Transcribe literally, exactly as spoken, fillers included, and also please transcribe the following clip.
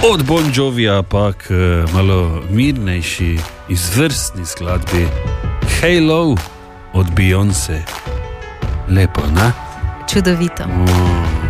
Od Bon Jovija pa k malo mirnejši, izvrstni skladbi Halo od Beyoncé. Lepo, ne? Čudovito. Oh.